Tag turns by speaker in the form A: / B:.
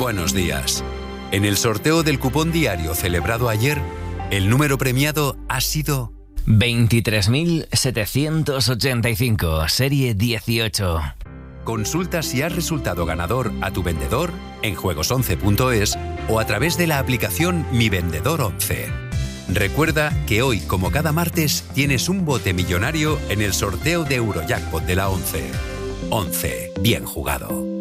A: Buenos días. En el sorteo del cupón diario celebrado ayer, el número premiado ha sido
B: 23.785, serie 18.
A: Consulta si has resultado ganador a tu vendedor en juegos11.es o a través de la aplicación Mi Vendedor 11. Recuerda que hoy, como cada martes, tienes un bote millonario en el sorteo de Eurojackpot de la 11. 11. Bien jugado.